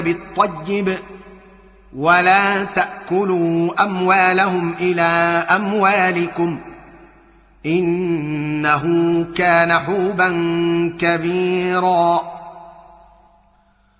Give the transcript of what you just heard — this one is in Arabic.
بالطيب ولا تأكلوا أموالهم إلى أموالكم إنه كان حوبا كبيرا